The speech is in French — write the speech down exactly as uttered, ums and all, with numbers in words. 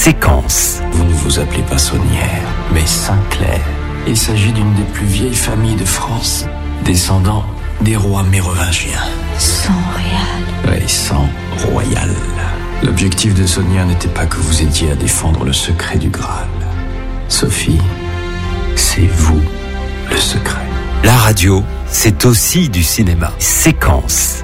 Séquence. Vous ne vous appelez pas Saunière, mais Saint-Clair. Il s'agit d'une des plus vieilles familles de France, descendant des rois mérovingiens. Sang royal. Oui, sang royal. L'objectif de Saunière n'était pas que vous aidiez à défendre le secret du Graal. Sophie, c'est vous le secret. La radio, c'est aussi du cinéma. Séquence.